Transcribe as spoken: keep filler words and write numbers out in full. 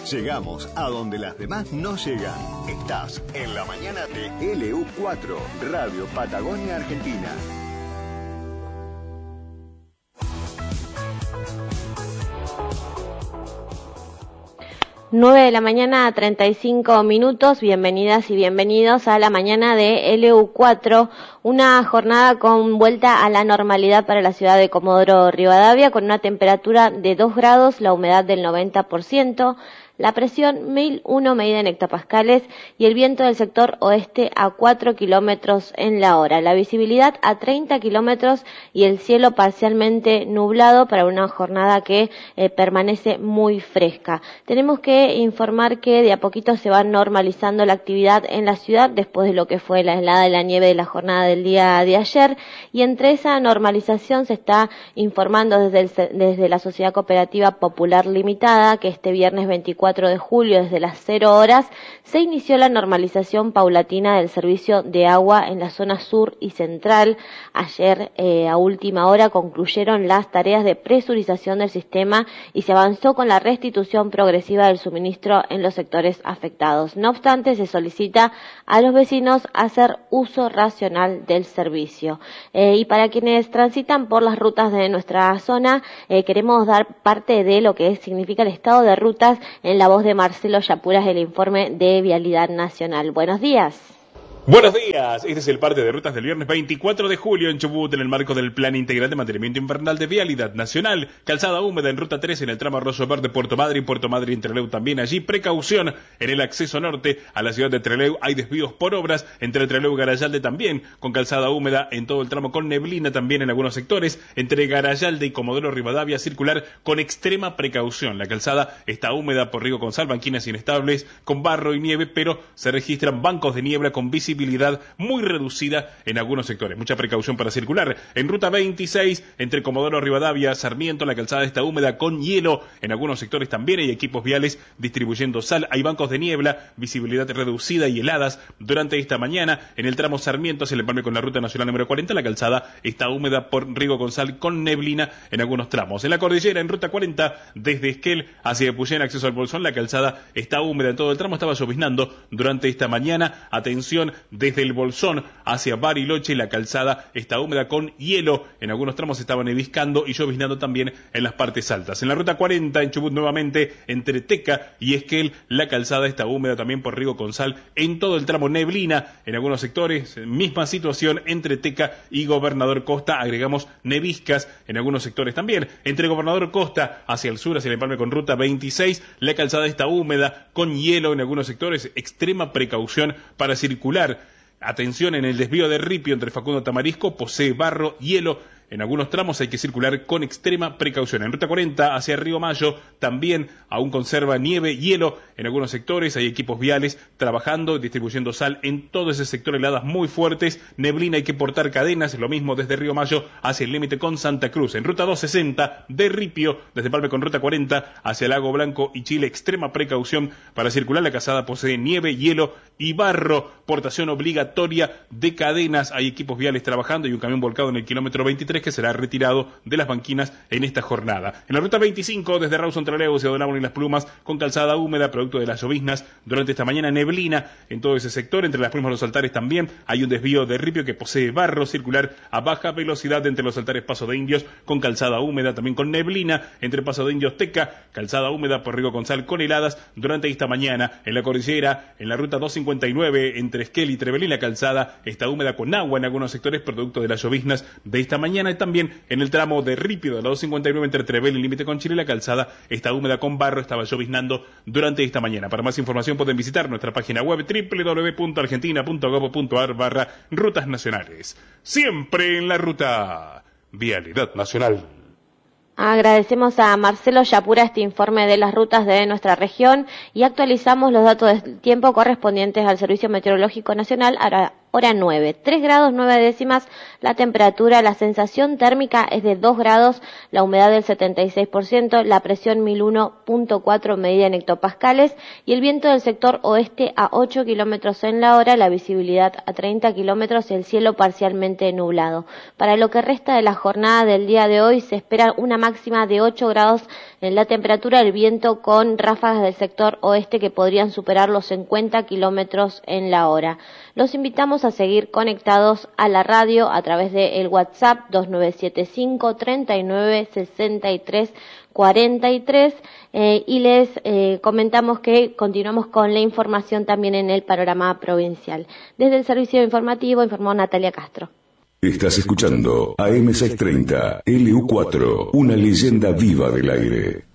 Llegamos a donde las demás no llegan. Estás en la mañana de L U cuatro, Radio Patagonia Argentina. nueve de la mañana, treinta y cinco minutos. Bienvenidas y bienvenidos a la mañana de L U cuatro, una jornada con vuelta a la normalidad para la ciudad de Comodoro Rivadavia, con una temperatura de dos grados, la humedad del noventa por ciento, la presión mil uno medida en hectopascales y el viento del sector oeste a cuatro kilómetros en la hora. La visibilidad a treinta kilómetros y el cielo parcialmente nublado para una jornada que eh, permanece muy fresca. Tenemos que informar que de a poquito se va normalizando la actividad en la ciudad después de lo que fue la helada de la nieve de la jornada del día de ayer, y entre esa normalización se está informando desde, el, desde la Sociedad Cooperativa Popular Limitada que este viernes veinticuatro de julio, desde las cero horas, se inició la normalización paulatina del servicio de agua en la zona sur y central. Ayer, eh, a última hora, concluyeron las tareas de presurización del sistema y se avanzó con la restitución progresiva del suministro en los sectores afectados. No obstante, se solicita a los vecinos hacer uso racional del servicio. Eh, y para quienes transitan por las rutas de nuestra zona, eh, queremos dar parte de lo que significa el estado de rutas en la voz de Marcelo Yapuras, el informe de Vialidad Nacional. Buenos días. Buenos días, este es el parte de rutas del viernes veinticuatro de julio en Chubut, en el marco del Plan Integral de Mantenimiento Invernal de Vialidad Nacional. Calzada húmeda en ruta tres en el tramo Arroyo Verde, Puerto Madre y Puerto Madre en Trelew también allí. Precaución en el acceso norte a la ciudad de Trelew, hay desvíos por obras entre Trelew y Garayalde también, con calzada húmeda en todo el tramo, con neblina también en algunos sectores. Entre Garayalde y Comodoro Rivadavia, circular con extrema precaución. La calzada está húmeda por Rigo Gonzal, banquinas inestables con barro y nieve, pero se registran bancos de niebla con visibilidad visibilidad muy reducida en algunos sectores. Mucha precaución para circular. En ruta veintiséis, entre Comodoro Rivadavia, Sarmiento, la calzada está húmeda con hielo. En algunos sectores también hay equipos viales distribuyendo sal. Hay bancos de niebla, visibilidad reducida y heladas durante esta mañana. En el tramo Sarmiento, hacia el empalme con la ruta nacional número cuarenta, la calzada está húmeda por Rigo Gonzal con neblina en algunos tramos. En la cordillera, en ruta cuarenta, desde Esquel hacia Epuyén, acceso al Bolsón, la calzada está húmeda en todo el tramo. Estaba lloviznando durante esta mañana. Atención, desde el Bolsón hacia Bariloche, la calzada está húmeda con hielo. En algunos tramos estaba neviscando y lloviznando también en las partes altas. En la ruta cuarenta, en Chubut nuevamente, entre Teca y Esquel, la calzada está húmeda también por Rigo Gonzal. En todo el tramo neblina, en algunos sectores, misma situación entre Teca y Gobernador Costa. Agregamos neviscas en algunos sectores también. Entre Gobernador Costa hacia el sur, hacia el empalme con ruta veintiséis, la calzada está húmeda con hielo en algunos sectores. Extrema precaución para circular. Atención en el desvío de Ripio entre Facundo Tamarisco, posee barro, hielo. En algunos tramos hay que circular con extrema precaución. En ruta cuarenta hacia Río Mayo también aún conserva nieve, hielo. En algunos sectores hay equipos viales trabajando, distribuyendo sal en todo ese sector, heladas muy fuertes, neblina, hay que portar cadenas. Lo mismo desde Río Mayo hacia el límite con Santa Cruz. En ruta doscientos sesenta de Ripio, desde Palme con ruta cuarenta hacia Lago Blanco y Chile, extrema precaución para circular. La calzada posee nieve, hielo y barro. Portación obligatoria de cadenas. Hay equipos viales trabajando y un camión volcado en el kilómetro veintitrés que será retirado de las banquinas en esta jornada. En la ruta veinticinco, desde Rawson Trelew hacia Donabón y Las Plumas, con calzada húmeda, producto de las lloviznas durante esta mañana, neblina en todo ese sector. Entre Las Plumas y los Altares también hay un desvío de Ripio que posee barro, circular a baja velocidad entre los Altares Paso de Indios, con calzada húmeda, también con neblina. Entre Paso de Indios Teca, calzada húmeda por Rigo Gonzal con heladas durante esta mañana. En la cordillera, en la ruta doscientos cincuenta y nueve, entre Esquel y Trevelín, la calzada está húmeda con agua en algunos sectores, producto de las lloviznas de esta mañana. Y también en el tramo de Ripio de la doscientos cincuenta y nueve entre Trevel y límite con Chile, la calzada está húmeda con barro, estaba lloviznando durante esta mañana. Para más información pueden visitar nuestra página web doble u doble u doble u punto argentina punto gob punto ar barra rutas nacionales. Siempre en la ruta. Vialidad Nacional. Agradecemos a Marcelo Yapura este informe de las rutas de nuestra región y actualizamos los datos del tiempo correspondientes al Servicio Meteorológico Nacional. Ahora hora nueve, tres grados nueve décimas la temperatura, la sensación térmica es de dos grados, la humedad del setenta y seis por ciento, la presión mil uno punto cuatro medida en hectopascales y el viento del sector oeste a ocho kilómetros en la hora, la visibilidad a treinta kilómetros y el cielo parcialmente nublado. Para lo que resta de la jornada del día de hoy se espera una máxima de ocho grados en la temperatura, el viento con ráfagas del sector oeste que podrían superar los cincuenta kilómetros en la hora. Los invitamos a seguir conectados a la radio a través del WhatsApp dos nueve siete cinco, treinta y nueve, sesenta y tres, cuarenta y tres eh, y les eh, comentamos que continuamos con la información también en el panorama provincial. Desde el servicio informativo informó Natalia Castro. Estás escuchando A M seiscientos treinta, L U cuatro, una leyenda viva del aire.